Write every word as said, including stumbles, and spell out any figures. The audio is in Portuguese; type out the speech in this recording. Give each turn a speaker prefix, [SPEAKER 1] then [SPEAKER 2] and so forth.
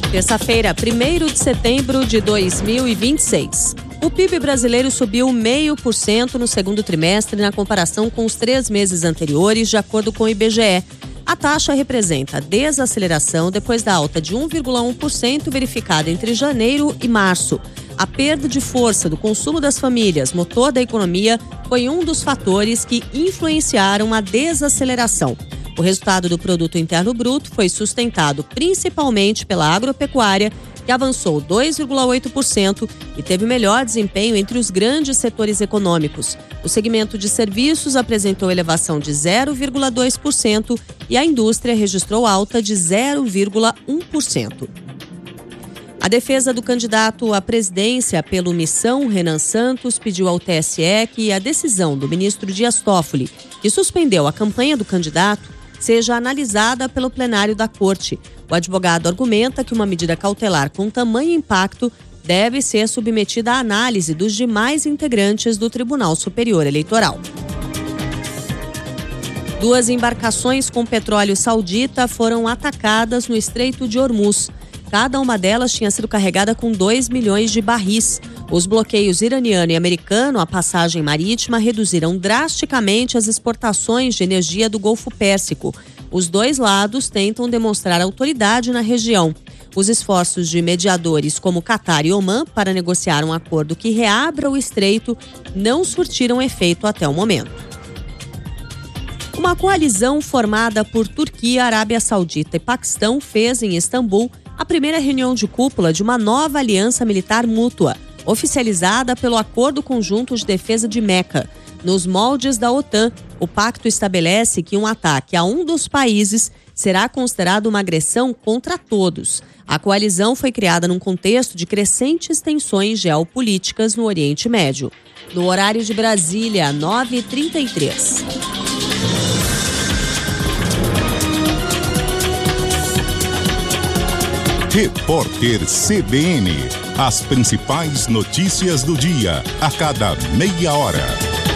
[SPEAKER 1] Terça-feira, primeiro de setembro de dois mil e vinte e seis. O P I B brasileiro subiu zero vírgula cinco por cento no segundo trimestre na comparação com os três meses anteriores, de acordo com o I B G E. A taxa representa desaceleração depois da alta de um vírgula um por cento verificada entre janeiro e março. A perda de força do consumo das famílias, motor da economia, foi um dos fatores que influenciaram a desaceleração. O resultado do Produto Interno Bruto foi sustentado principalmente pela agropecuária, que avançou dois vírgula oito por cento e teve melhor desempenho entre os grandes setores econômicos. O segmento de serviços apresentou elevação de zero vírgula dois por cento e a indústria registrou alta de zero vírgula um por cento. A defesa do candidato à presidência pelo Missão, Renan Santos, pediu ao T S E que a decisão do ministro Dias Toffoli, que suspendeu a campanha do candidato, seja analisada pelo plenário da Corte. O advogado argumenta que uma medida cautelar com tamanho impacto deve ser submetida à análise dos demais integrantes do Tribunal Superior Eleitoral. Duas embarcações com petróleo saudita foram atacadas no Estreito de Hormuz. Cada uma delas tinha sido carregada com dois milhões de barris. Os bloqueios iraniano e americano à passagem marítima reduziram drasticamente as exportações de energia do Golfo Pérsico. Os dois lados tentam demonstrar autoridade na região. Os esforços de mediadores como Catar e Omã para negociar um acordo que reabra o estreito não surtiram efeito até o momento. Uma coalizão formada por Turquia, Arábia Saudita e Paquistão fez em Istambul a primeira reunião de cúpula de uma nova aliança militar mútua, oficializada pelo Acordo Conjunto de Defesa de Meca. Nos moldes da OTAN, o pacto estabelece que um ataque a um dos países será considerado uma agressão contra todos. A coalizão foi criada num contexto de crescentes tensões geopolíticas no Oriente Médio. No horário de Brasília, nove e trinta e três.
[SPEAKER 2] Repórter C B N. As principais notícias do dia, a cada meia hora.